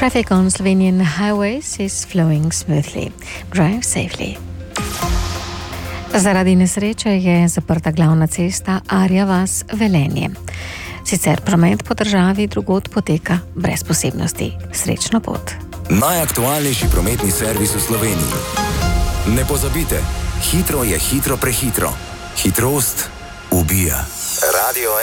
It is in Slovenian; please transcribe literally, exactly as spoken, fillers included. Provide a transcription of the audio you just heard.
Traffic on Slovenian highways is flowing smoothly. Drive safely. Zaradi nesreče je zaprta glavna cesta Arja vas-Velenje. Sicer promet po državi drugod poteka brez posebnosti. Srečno pot. Najaktualnejši prometni servis v Sloveniji. Ne pozabite, hitro je hitro prehitro. Hitrost ubija. Radio